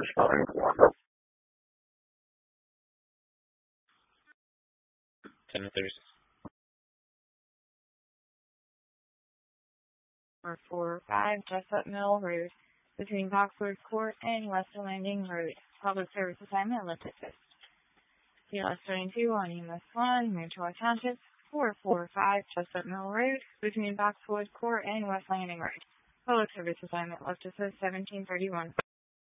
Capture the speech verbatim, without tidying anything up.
ten to thirty-six. four four five Jessup Mill Road, between Boxwood Court and West Landing Road. Public service assignment, left assist. C L S twenty-two on E M S one, Mantua Township, four four five Jessup Mill Road, between Boxwood Court and West Landing Road. Public service assignment, left assist seventeen thirty-one.